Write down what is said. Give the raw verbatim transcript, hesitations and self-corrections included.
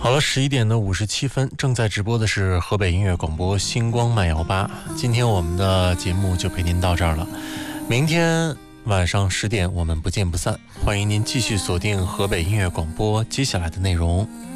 好了，十一点的五十七分，正在直播的是河北音乐广播星光慢摇吧。今天我们的节目就陪您到这儿了，明天晚上十点我们不见不散。欢迎您继续锁定河北音乐广播接下来的内容。